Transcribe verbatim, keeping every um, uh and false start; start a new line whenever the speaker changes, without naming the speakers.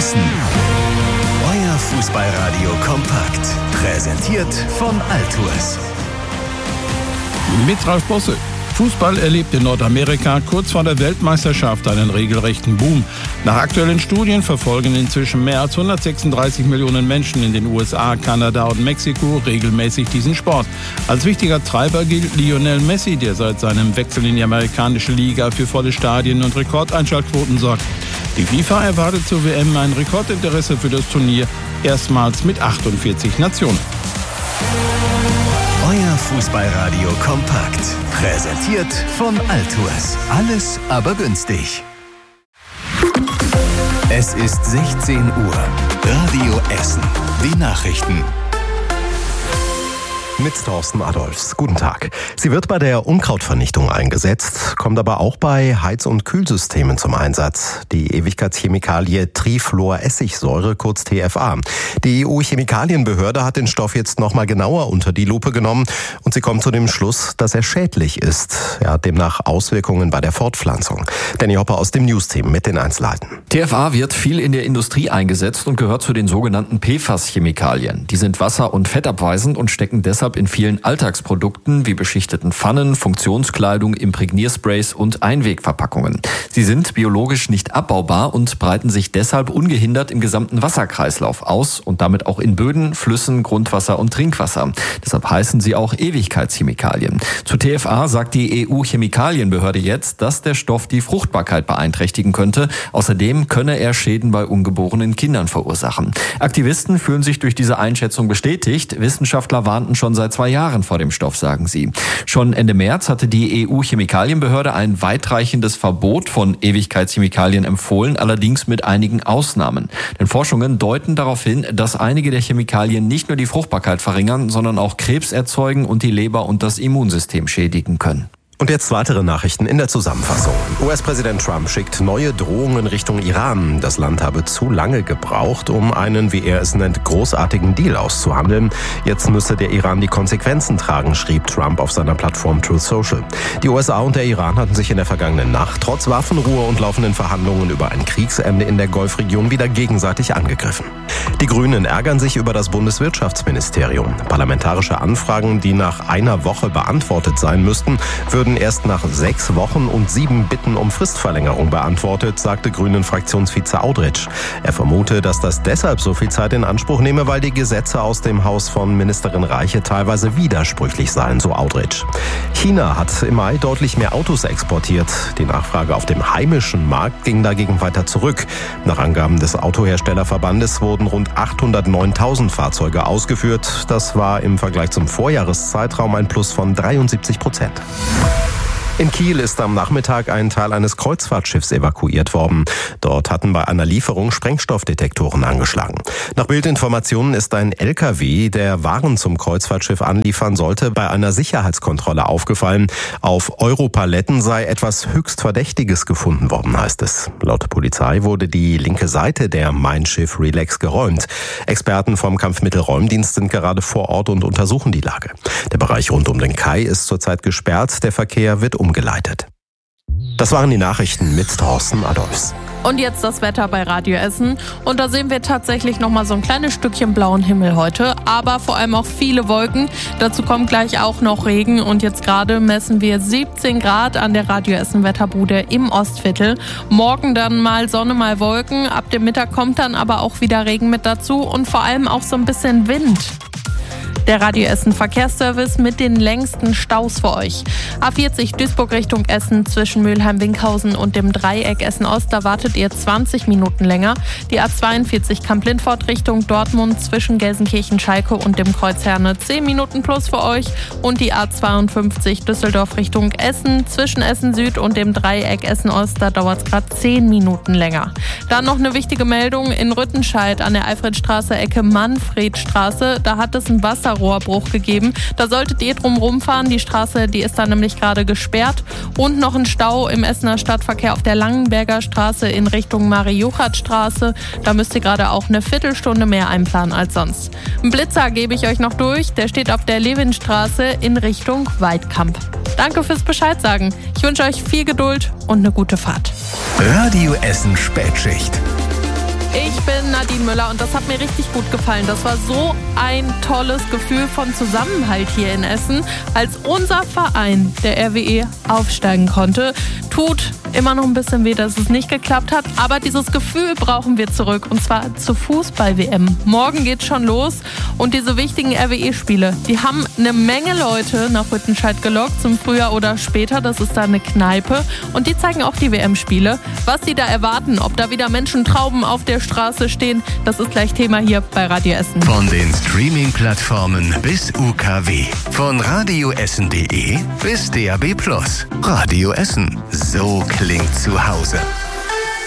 Essen. Euer Fußballradio kompakt. Präsentiert von Altours.
Mit Ralf Bosse. Fußball erlebt in Nordamerika kurz vor der Weltmeisterschaft einen regelrechten Boom. Nach aktuellen Studien verfolgen inzwischen mehr als hundertsechsunddreißig Millionen Menschen in den U S A, Kanada und Mexiko regelmäßig diesen Sport. Als wichtiger Treiber gilt Lionel Messi, der seit seinem Wechsel in die amerikanische Liga für volle Stadien und Rekordeinschaltquoten sorgt. Die FIFA erwartet zur W M ein Rekordinteresse für das Turnier, erstmals mit achtundvierzig Nationen.
Euer Fußballradio kompakt. Präsentiert von Altours. Alles aber günstig. Es ist sechzehn Uhr. Radio Essen. Die Nachrichten.
Mit Thorsten Adolfs. Guten Tag. Sie wird bei der Unkrautvernichtung eingesetzt, kommt aber auch bei Heiz- und Kühlsystemen zum Einsatz. Die Ewigkeitschemikalie Trifluoressigsäure, kurz T F A. Die E U-Chemikalienbehörde hat den Stoff jetzt nochmal genauer unter die Lupe genommen und sie kommt zu dem Schluss, dass er schädlich ist. Er hat demnach Auswirkungen bei der Fortpflanzung. Danny Hopper aus dem News-Team mit den Einzelheiten.
T F A wird viel in der Industrie eingesetzt und gehört zu den sogenannten P F A S-Chemikalien. Die sind wasser- und fettabweisend und stecken deshalb in vielen Alltagsprodukten wie beschichteten Pfannen, Funktionskleidung, Imprägniersprays und Einwegverpackungen. Sie sind biologisch nicht abbaubar und breiten sich deshalb ungehindert im gesamten Wasserkreislauf aus und damit auch in Böden, Flüssen, Grundwasser und Trinkwasser. Deshalb heißen sie auch Ewigkeitschemikalien. Zu T F A sagt die E U-Chemikalienbehörde jetzt, dass der Stoff die Fruchtbarkeit beeinträchtigen könnte. Außerdem könne er Schäden bei ungeborenen Kindern verursachen. Aktivisten fühlen sich durch diese Einschätzung bestätigt. Wissenschaftler warnten schon seit zwei Jahren vor dem Stoff, sagen sie. Schon Ende März hatte die E U-Chemikalienbehörde ein weitreichendes Verbot von Ewigkeitschemikalien empfohlen, allerdings mit einigen Ausnahmen. Denn Forschungen deuten darauf hin, dass einige der Chemikalien nicht nur die Fruchtbarkeit verringern, sondern auch Krebs erzeugen und die Leber und das Immunsystem schädigen können.
Und jetzt weitere Nachrichten in der Zusammenfassung. U S-Präsident Trump schickt neue Drohungen Richtung Iran. Das Land habe zu lange gebraucht, um einen, wie er es nennt, großartigen Deal auszuhandeln. Jetzt müsse der Iran die Konsequenzen tragen, schrieb Trump auf seiner Plattform Truth Social. Die U S A und der Iran hatten sich in der vergangenen Nacht trotz Waffenruhe und laufenden Verhandlungen über ein Kriegsende in der Golfregion wieder gegenseitig angegriffen. Die Grünen ärgern sich über das Bundeswirtschaftsministerium. Parlamentarische Anfragen, die nach einer Woche beantwortet sein müssten, würden erst nach sechs Wochen und sieben Bitten um Fristverlängerung beantwortet, sagte Grünen-Fraktionsvize Audretsch. Er vermute, dass das deshalb so viel Zeit in Anspruch nehme, weil die Gesetze aus dem Haus von Ministerin Reiche teilweise widersprüchlich seien, so Audretsch. China hat im Mai deutlich mehr Autos exportiert. Die Nachfrage auf dem heimischen Markt ging dagegen weiter zurück. Nach Angaben des Autoherstellerverbandes wurden rund achthundertneuntausend Fahrzeuge ausgeführt. Das war im Vergleich zum Vorjahreszeitraum ein Plus von dreiundsiebzig Prozent. In Kiel ist am Nachmittag ein Teil eines Kreuzfahrtschiffs evakuiert worden. Dort hatten bei einer Lieferung Sprengstoffdetektoren angeschlagen. Nach Bildinformationen ist ein L K W, der Waren zum Kreuzfahrtschiff anliefern sollte, bei einer Sicherheitskontrolle aufgefallen. Auf Europaletten sei etwas höchst Verdächtiges gefunden worden, heißt es. Laut Polizei wurde die linke Seite der Mein Schiff Relax geräumt. Experten vom Kampfmittelräumdienst sind gerade vor Ort und untersuchen die Lage. Der Bereich rund um den Kai ist zurzeit gesperrt. Der Verkehr wird umgeleitet. Das waren die Nachrichten mit Thorsten Adolfs.
Und jetzt das Wetter bei Radio Essen. Und da sehen wir tatsächlich noch mal so ein kleines Stückchen blauen Himmel heute, aber vor allem auch viele Wolken. Dazu kommt gleich auch noch Regen und jetzt gerade messen wir siebzehn Grad an der Radio Essen Wetterbude im Ostviertel. Morgen dann mal Sonne, mal Wolken. Ab dem Mittag kommt dann aber auch wieder Regen mit dazu und vor allem auch so ein bisschen Wind. Der Radio Essen Verkehrsservice mit den längsten Staus für euch. A vierzig Duisburg Richtung Essen zwischen Mülheim-Winkhausen und dem Dreieck Essen-Ost, da wartet ihr zwanzig Minuten länger. Die A zweiundvierzig Kamp-Lindfort Richtung Dortmund zwischen Gelsenkirchen-Schalke und dem Kreuz Herne zehn Minuten plus für euch. Und die A zweiundfünfzig Düsseldorf Richtung Essen zwischen Essen Süd und dem Dreieck Essen-Ost, da dauert es gerade zehn Minuten länger. Dann noch eine wichtige Meldung in Rüttenscheid an der Alfredstraße Ecke Manfredstraße. Da hat es ein Wasser Rohrbruch gegeben. Da solltet ihr drum rumfahren. Die Straße, die ist da nämlich gerade gesperrt. Und noch ein Stau im Essener Stadtverkehr auf der Langenberger Straße in Richtung Marie-Juchat-Straße. Da müsst ihr gerade auch eine Viertelstunde mehr einplanen als sonst. Einen Blitzer gebe ich euch noch durch. Der steht auf der Levinstraße in Richtung Weidkamp. Danke fürs Bescheid sagen. Ich wünsche euch viel Geduld und eine gute Fahrt.
Radio Essen Spätschicht.
Ich bin Nadine Müller und das hat mir richtig gut gefallen. Das war so ein tolles Gefühl von Zusammenhalt hier in Essen, als unser Verein, der R W E, aufsteigen konnte. Tut immer noch ein bisschen weh, dass es nicht geklappt hat, aber dieses Gefühl brauchen wir zurück, und zwar zur Fußball-W M. Morgen geht's schon los und diese wichtigen R W E-Spiele, die haben eine Menge Leute nach Rüttenscheid gelockt zum Frühjahr oder später. Das ist da eine Kneipe und die zeigen auch die W M-Spiele. Was die da erwarten, ob da wieder Menschentrauben auf der Straße stehen, das ist gleich Thema hier bei Radio Essen.
Von den Streaming-Plattformen bis U K W. Von radioessen punkt de bis D A B plus. Radio Essen. So klingt zu Hause.